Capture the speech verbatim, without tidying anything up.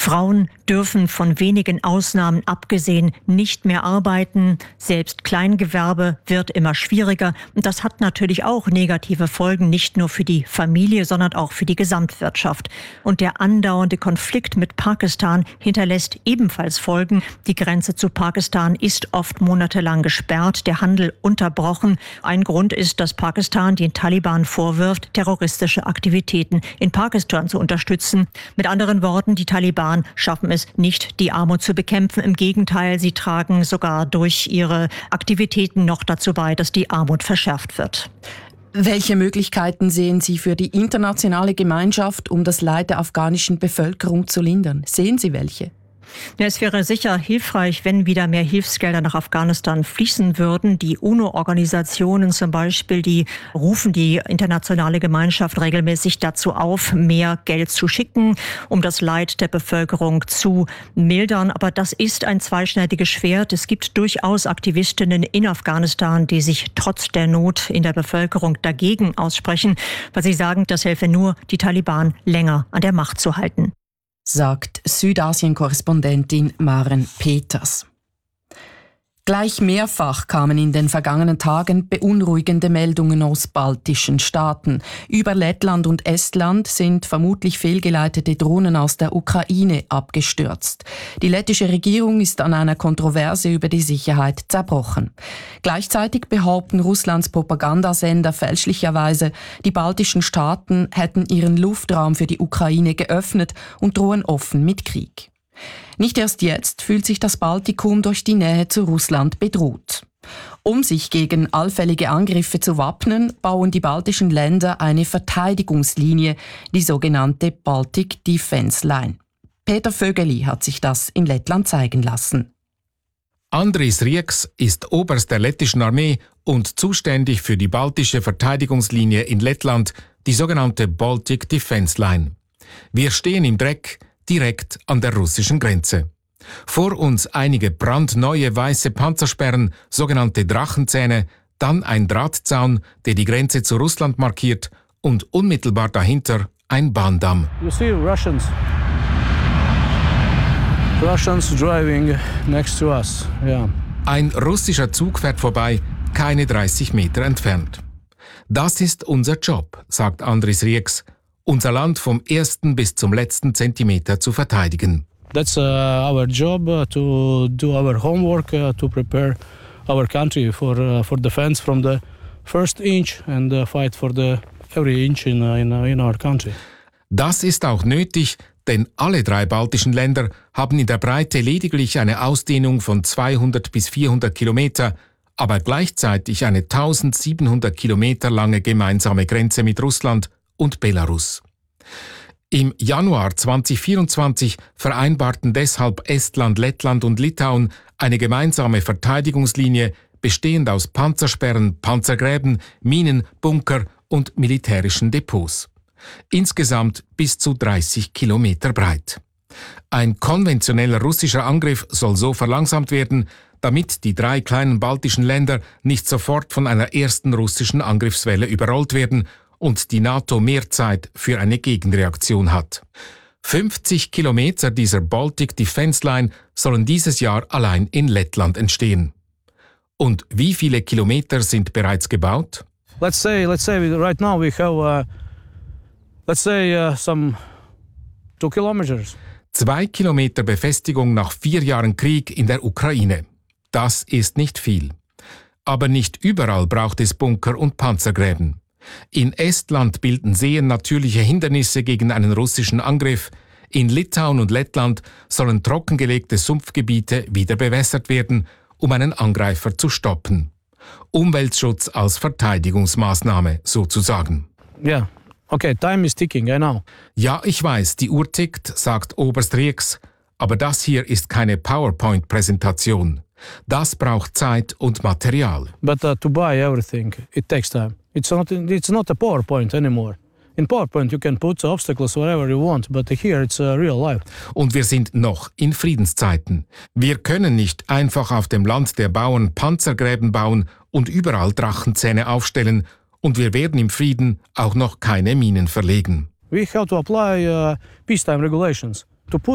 Frauen dürfen von wenigen Ausnahmen abgesehen nicht mehr arbeiten. Selbst Kleingewerbe wird immer schwieriger. Und das hat natürlich auch negative Folgen, nicht nur für die Familie, sondern auch für die Gesamtwirtschaft. Und der andauernde Konflikt mit Pakistan hinterlässt ebenfalls Folgen. Die Grenze zu Pakistan ist oft monatelang gesperrt, der Handel unterbrochen. Ein Grund ist, dass Pakistan den Taliban vorwirft, terroristische Aktivitäten in Pakistan zu unterstützen. Mit anderen Worten, die Taliban schaffen es nicht, die Armut zu bekämpfen. Im Gegenteil, sie tragen sogar durch ihre Aktivitäten noch dazu bei, dass die Armut verschärft wird. Welche Möglichkeiten sehen Sie für die internationale Gemeinschaft, um das Leid der afghanischen Bevölkerung zu lindern? Sehen Sie welche? Ja, es wäre sicher hilfreich, wenn wieder mehr Hilfsgelder nach Afghanistan fließen würden. Die UNO-Organisationen zum Beispiel, die rufen die internationale Gemeinschaft regelmäßig dazu auf, mehr Geld zu schicken, um das Leid der Bevölkerung zu mildern. Aber das ist ein zweischneidiges Schwert. Es gibt durchaus Aktivistinnen in Afghanistan, die sich trotz der Not in der Bevölkerung dagegen aussprechen, weil sie sagen, das helfe nur, die Taliban länger an der Macht zu halten. Sagt Südasien-Korrespondentin Maren Peters. Gleich mehrfach kamen in den vergangenen Tagen beunruhigende Meldungen aus baltischen Staaten. Über Lettland und Estland sind vermutlich fehlgeleitete Drohnen aus der Ukraine abgestürzt. Die lettische Regierung ist an einer Kontroverse über die Sicherheit zerbrochen. Gleichzeitig behaupten Russlands Propagandasender fälschlicherweise, die baltischen Staaten hätten ihren Luftraum für die Ukraine geöffnet und drohen offen mit Krieg. Nicht erst jetzt fühlt sich das Baltikum durch die Nähe zu Russland bedroht. Um sich gegen allfällige Angriffe zu wappnen, bauen die baltischen Länder eine Verteidigungslinie, die sogenannte Baltic Defence Line. Peter Vögeli hat sich das in Lettland zeigen lassen. Andris Rieks ist Oberst der lettischen Armee und zuständig für die baltische Verteidigungslinie in Lettland, die sogenannte Baltic Defence Line. Wir stehen im Dreck, direkt an der russischen Grenze. Vor uns einige brandneue weiße Panzersperren, sogenannte Drachenzähne, dann ein Drahtzaun, der die Grenze zu Russland markiert, und unmittelbar dahinter ein Bahndamm. You see Russians. Russians driving next to us. Yeah. Ein russischer Zug fährt vorbei, keine dreißig Meter entfernt. Das ist unser Job, sagt Andris Rieks, unser Land vom ersten bis zum letzten Zentimeter zu verteidigen. That's uh, our job uh, to do our homework, uh, to prepare our country for uh, for defense from the first inch and uh, fight for the every inch in uh, in, uh, in our country. Das ist auch nötig, denn alle drei baltischen Länder haben in der Breite lediglich eine Ausdehnung von zweihundert bis vierhundert Kilometer, aber gleichzeitig eine tausendsiebenhundert Kilometer lange gemeinsame Grenze mit Russland und Belarus. Im Januar zweitausendvierundzwanzig vereinbarten deshalb Estland, Lettland und Litauen eine gemeinsame Verteidigungslinie, bestehend aus Panzersperren, Panzergräben, Minen, Bunker und militärischen Depots. Insgesamt bis zu dreißig Kilometer breit. Ein konventioneller russischer Angriff soll so verlangsamt werden, damit die drei kleinen baltischen Länder nicht sofort von einer ersten russischen Angriffswelle überrollt werden und die NATO mehr Zeit für eine Gegenreaktion hat. fünfzig Kilometer dieser Baltic Defence Line sollen dieses Jahr allein in Lettland entstehen. Und wie viele Kilometer sind bereits gebaut? Let's say, let's say right now we have, uh, let's say uh, some two kilometers. Zwei Kilometer Befestigung nach vier Jahren Krieg in der Ukraine. Das ist nicht viel. Aber nicht überall braucht es Bunker und Panzergräben. In Estland bilden Seen natürliche Hindernisse gegen einen russischen Angriff. In Litauen und Lettland sollen trockengelegte Sumpfgebiete wieder bewässert werden, um einen Angreifer zu stoppen. Umweltschutz als Verteidigungsmaßnahme sozusagen. Yeah, okay, time is ticking, I know. Ja, ich weiß, die Uhr tickt, sagt Oberst Rieks, aber das hier ist keine PowerPoint-Präsentation. Das braucht Zeit und Material. But uh, to buy everything, it takes time. It's not, it's not a PowerPoint anymore. In PowerPoint you can put obstacles wherever you want, but here it's uh, real life. Und wir sind noch in Friedenszeiten. Wir können nicht einfach auf dem Land der Bauern Panzergräben bauen und überall Drachenzähne aufstellen, und wir werden im Frieden auch noch keine Minen verlegen. We have to apply uh, peacetime regulations to put